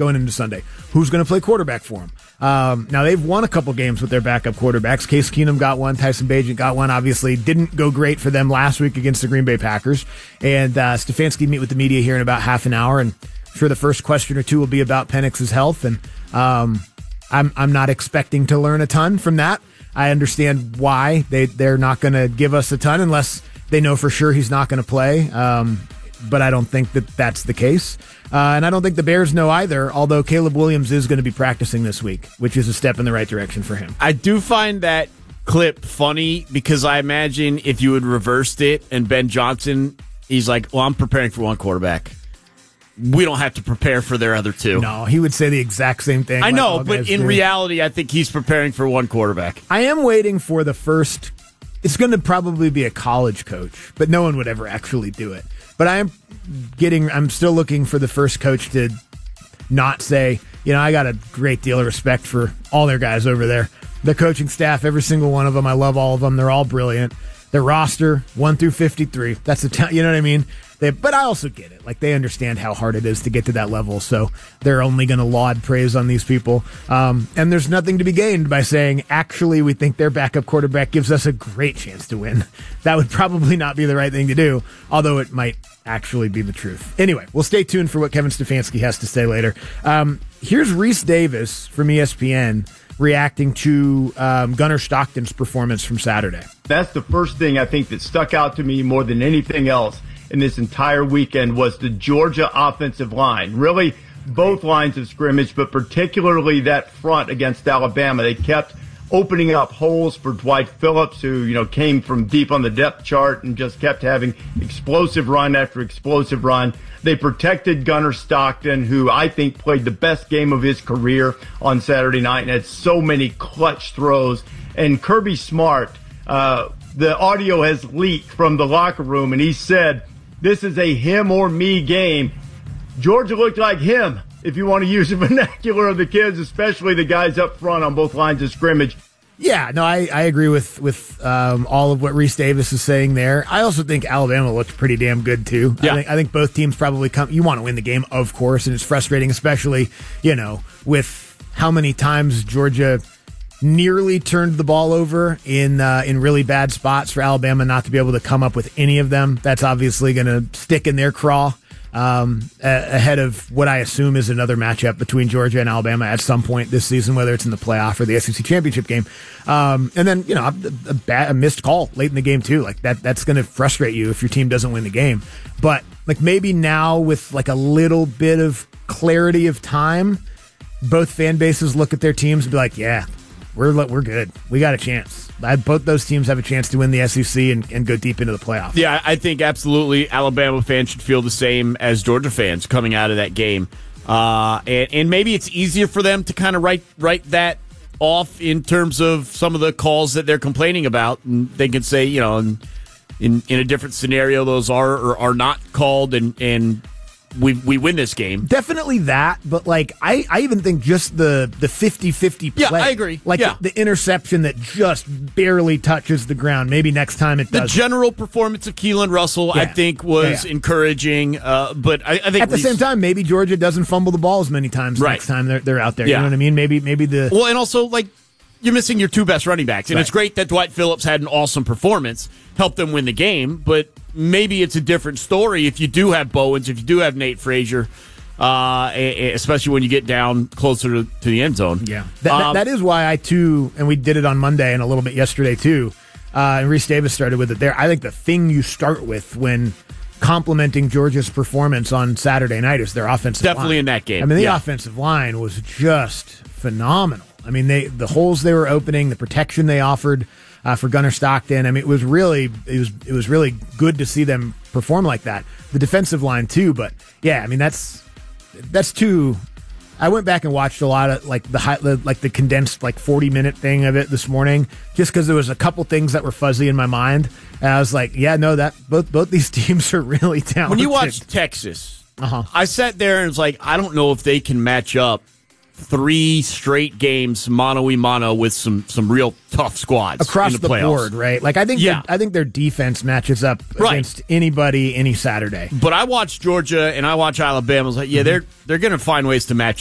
going into Sunday. Who's going to play quarterback for them? Now, they've won a couple games with their backup quarterbacks. Case Keenum got one. Tyson Bagent got one. Obviously, didn't go great for them last week against the Green Bay Packers. And Stefanski meet with the media here in about half an hour, and I'm sure the first question or two will be about Penix's health. And I'm not expecting to learn a ton from that. I understand why they're not going to give us a ton unless they know for sure he's not going to play. But I don't think that that's the case. And I don't think the Bears know either, although Caleb Williams is going to be practicing this week, which is a step in the right direction for him. I do find that clip funny because I imagine if you had reversed it and Ben Johnson, he's like, well, I'm preparing for one quarterback. We don't have to prepare for their other two. No, he would say the exact same thing. I know, but in reality, I think he's preparing for one quarterback. I am waiting for the first. It's going to probably be a college coach, but no one would ever actually do it. But I'm still looking for the first coach to not say, I got a great deal of respect for all their guys over there. The coaching staff, every single one of them, I love all of them. They're all brilliant. Their roster, 1 through 53. That's you know what I mean? But I also get it. Like, they understand how hard it is to get to that level, so they're only going to laud praise on these people. And there's nothing to be gained by saying, actually, we think their backup quarterback gives us a great chance to win. That would probably not be the right thing to do, although it might actually be the truth. Anyway, we'll stay tuned for what Kevin Stefanski has to say later. Here's Reese Davis from ESPN reacting to Gunnar Stockton's performance from Saturday. That's the first thing I think that stuck out to me more than anything else in this entire weekend was the Georgia offensive line. Really, both lines of scrimmage, but particularly that front against Alabama. They kept opening up holes for Dwight Phillips, who, came from deep on the depth chart and just kept having explosive run after explosive run. They protected Gunnar Stockton, who I think played the best game of his career on Saturday night and had so many clutch throws. And Kirby Smart, the audio has leaked from the locker room, and he said, this is a him or me game. Georgia looked like him, if you want to use the vernacular of the kids, especially the guys up front on both lines of scrimmage. Yeah, no, I agree with all of what Reese Davis is saying there. I also think Alabama looked pretty damn good, too. Yeah. I think both teams probably you want to win the game, of course, and it's frustrating, especially, with how many times Georgia nearly turned the ball over in really bad spots for Alabama not to be able to come up with any of them. That's obviously going to stick in their craw ahead of what I assume is another matchup between Georgia and Alabama at some point this season, whether it's in the playoff or the SEC championship game. And then, a missed call late in the game too. Like that's going to frustrate you if your team doesn't win the game. But like maybe now with like a little bit of clarity of time, both fan bases look at their teams and be like, yeah, we're good. We got a chance. Both those teams have a chance to win the SEC and go deep into the playoffs. Yeah, I think absolutely Alabama fans should feel the same as Georgia fans coming out of that game. And maybe it's easier for them to kind of write that off in terms of some of the calls that they're complaining about. And they can say, in a different scenario, those are or are not called, and we win this game. Definitely that, but like I even think just the 50-50 play. Yeah, I agree. Like the interception that just barely touches the ground. Maybe next time it does. The general performance of Keelan Russell, I think, was encouraging. But I think at the same time, maybe Georgia doesn't fumble the ball as many times next time they're out there. You know what I mean? Maybe and also like you're missing your two best running backs, and it's great that Dwight Phillips had an awesome performance, helped them win the game, but maybe it's a different story if you do have Bowens, if you do have Nate Frazier, especially when you get down closer to the end zone. Yeah, that is why I too, and we did it on Monday and a little bit yesterday too, and Reese Davis started with it there. I think the thing you start with when complimenting Georgia's performance on Saturday night is their offensive line. Definitely in that game. I mean, the offensive line was just phenomenal. I mean, the holes they were opening, the protection they offered for Gunnar Stockton. I mean, it was really good to see them perform like that. The defensive line too, but yeah, I mean that's too. I went back and watched a lot of like the condensed 40-minute thing of it this morning, just because there was a couple things that were fuzzy in my mind, and I was like, yeah, no, that both these teams are really talented. When you watch Texas, I sat there and was like, I don't know if they can match up 3 straight games mano-a-mano with some real tough squads across the playoffs. board, right? Like I think their defense matches up against anybody any Saturday. But I watch Georgia and I watch Alabama. I was like, yeah, they're going to find ways to match